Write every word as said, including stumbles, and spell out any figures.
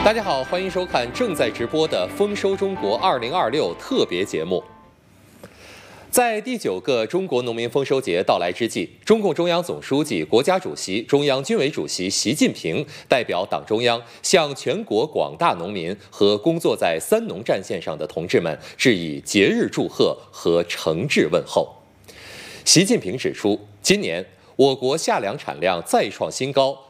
大家好，欢迎收看正在直播的《丰收中国二零二六》特别节目。在第九个中国农民丰收节到来之际，中共中央总书记、国家主席、中央军委主席习近平代表党中央向全国广大农民和工作在三农战线上的同志们致以节日祝贺和诚挚问候。习近平指出，今年我国夏粮产量再创新高，